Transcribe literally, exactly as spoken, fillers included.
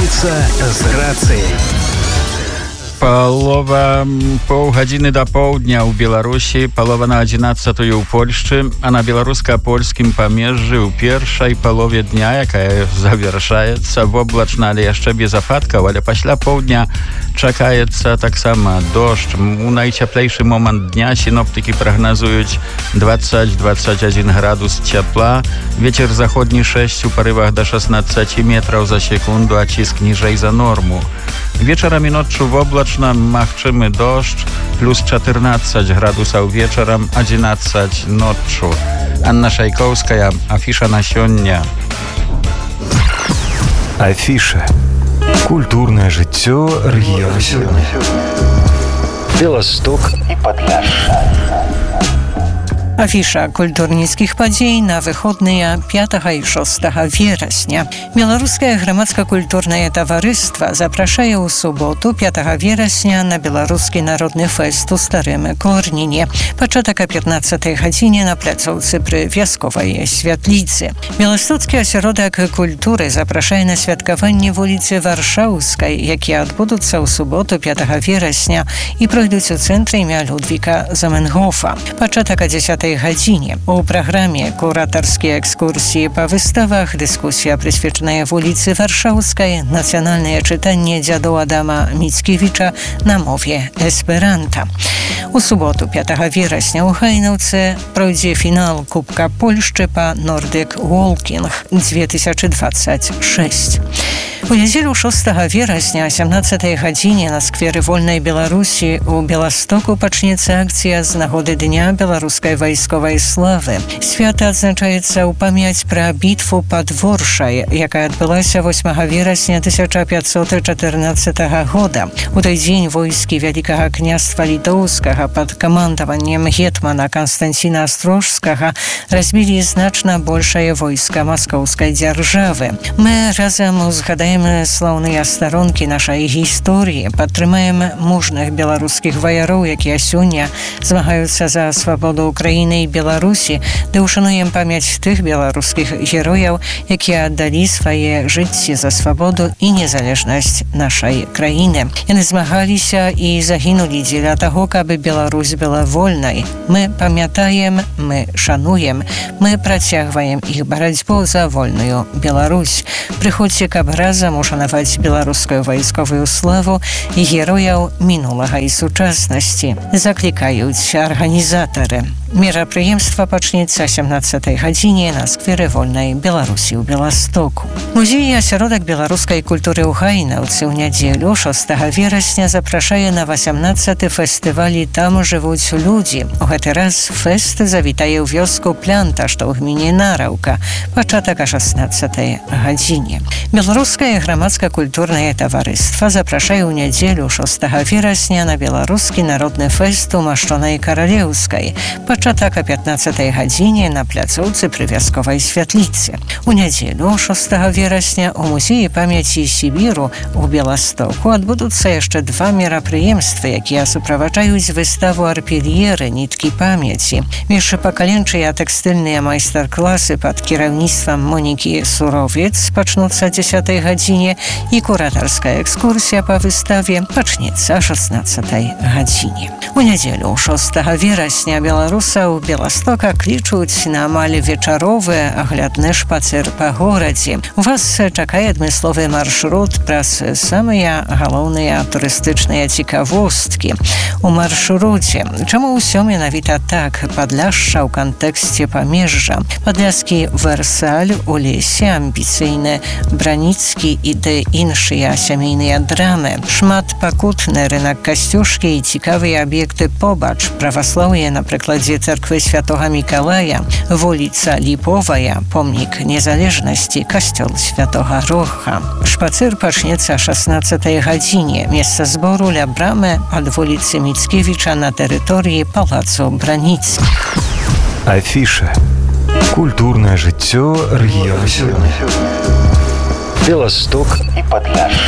Сталіца з рацыяй. Палова паўгадзіны да поўдня ў Беларусі, палова на адзінаццатую ў Польшчы, а на беларуска-польскім памежжы ў першай палове дня, якая завяршаецца воблачна, але яшчэ без ападкаў, але пасля поўдня чакаецца таксама дождж. У найцяплейшы момант дня сіноптыкі прагназуюць дваццаць - дваццаць адзін градус цяпла, вецер заходні шэсць у парывах да шаснаццаці метраў за секунду, а ціск ніжэй за норму. Вечарам і ноччу воблачна, магчымы дождж, плюс чатырнаццаць градусаў вечарам, адзінаццаць ноччу. Анна Шайкоўская, афіша на сёння. Афіша. Культурнае жыццё рэгіёна сёння. Беласток і Падляшша. Афіша культурніцкіх падзей на выходныя пятага і шостага верасня. Беларускае грамадска-культурнае таварыства запрашае ў суботу пятага верасня на беларускі народны фэст у Старым Корніне. Пачатак о пятнаццатай гадзіне на пляцоўцы пры вясковай святліцы. Беластоцкі асяродак культуры запрашае на святкаванне вуліцы Варшаўскай, якія адбудуцца ў суботу пятага верасня і пройдуць у цэнтры імя Людвіка Заменгофа. Пачатак о дзесятай гадзіне. У праграме куратарскія экскурсіі па выставах, дыскусія прысвечаная вуліцы Варшаўскай, нацыянальнае чытанне дзядоў Адама Міцкевіча на мове эсперанта. У суботу пятага верасня ў Гайнаўцы пройдзе фінал Кубка Польшчы па Nordic Walking две тысячы дваццаць шэсць. У нядзелю шостага верасня о сямнаццатай гадзіне на скверы Вольнай Беларусі у Беластоку пачнецца акцыя з нагоды Дня беларускай вайсковай славы. Свята адзначаецца ў памяць пра бітву пад Воршай, якая адбылася восьмага верасня тысяча пятьсот чатырнаццатага года. У той дзень войскі вялікага княства літоўскага пад камандаваннем гетмана Канстанціна Астрожскага разбілі значна большае войска маскоўскай дзяржавы. Мы разам узгадаем слаўныя старонкі нашай гісторыі, падтрымаем мужных беларускіх ваяроў, якія сёння змагаюцца за свабоду Украіны і Беларусі, ды ушануем памяць тых беларускіх герояў, якія аддалі свае жыцці за свабоду і незалежнасць нашай краіны. Яны змагаліся і загінулі дзеля таго, каб Беларусь была вольнай. Мы памятаем, мы шануем, мы працягваем іх барацьбу за вольную Беларусь. Прыходзьце, каб разам ушанаваць беларускую вайсковую славу і герояў мінулага і сучаснасці. Заклікаюць арганізатары. Мерапрыемства пачнецца о сямнаццатай гадзіне на скверы Вольнай Беларусі ў Беластоку. Музей і асяродак беларускай культуры ў Гайнаўцы ў нядзелю шостага верасня запрашае на васямнаццаты фестывалі «Там жывуць людзі». У гэты раз фэст завітае ў вёску Плянта, што ў гміне Нараўка, пачатак о шаснаццатай гадзіне. Беларускае грамадска-культурнае таварыства запрашае ў нядзелю шостага верасня на беларускі народны фэст у Машчонай Каралеўскай, пачатак о пятнаццатай гадзіне на пляцоўцы пры вясковай святліцы. У нядзелю шостага верасня у музеі памяці Сібіру у Беластоку адбудуцца яшчэ два мерапрыемствы, якія суправаджаюць выставу арпельеры «Ніткі памяці». Міжпакаленчыя тэкстыльныя майстар-класы пад кіраўніцтвам Монікі Суровец пачнуцца о дзесятай гадзіне і куратарская экскурсія па выставе пачнецца о шаснаццатай гадзіне. У нядзелю шостага верасня беларусаў Беластока клічуць на амаль вечаровы аглядны шпацыр па горадзе. У вас чакае адмысловы маршрут праз самыя галоўныя турыстычныя цікавосткі. У маршруце чаму ўсё менавіта так? Падляшша ў кантэксце памежжа. Падляскі Версаль у лесе, амбіцыйны Браніцкі і ды іншыя сямейныя драмы. Шмат пакутны рынак Касцюшкі і цікавыя аб'екты побач. Праваслаўе на прыкладзе царквы святога Мікалая, вуліца Ліповая, помнік незалежнасці, касцёл святога Роха. Шпацыр пачнецца о шаснаццатай гадзіне. Месца збору ля брамы ад вуліцы Міцкевіча на тэрыторыі палацу Браніцкіх. Афіша. Культурнае жыццё рэгіёна сёння. Беласток і Падляшша.